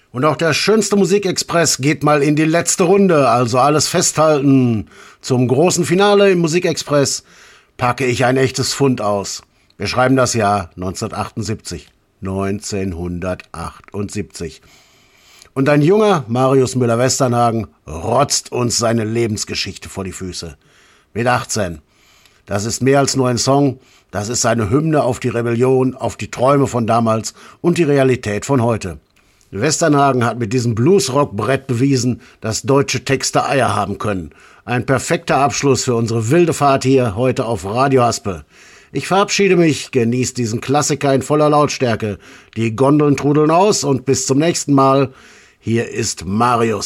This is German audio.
Und auch der schönste Musikexpress geht mal in die letzte Runde, also alles festhalten. Zum großen Finale im Musikexpress packe ich ein echtes Fund aus. Wir schreiben das Jahr 1978. 1978. Und ein junger Marius Müller-Westernhagen rotzt uns seine Lebensgeschichte vor die Füße. Mit 18. Das ist mehr als nur ein Song, das ist seine Hymne auf die Rebellion, auf die Träume von damals und die Realität von heute. Westernhagen hat mit diesem Bluesrock-Brett bewiesen, dass deutsche Texte Eier haben können. Ein perfekter Abschluss für unsere wilde Fahrt hier heute auf Radio Haspel. Ich verabschiede mich, genießt diesen Klassiker in voller Lautstärke. Die Gondeln trudeln aus und bis zum nächsten Mal. Hier ist Marius.